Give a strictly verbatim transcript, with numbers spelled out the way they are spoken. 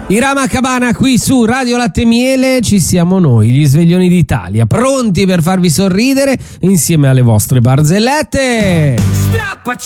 Irama Cabana qui su Radio Latte e Miele, ci siamo noi, gli sveglioni d'Italia, pronti per farvi sorridere insieme alle vostre barzellette.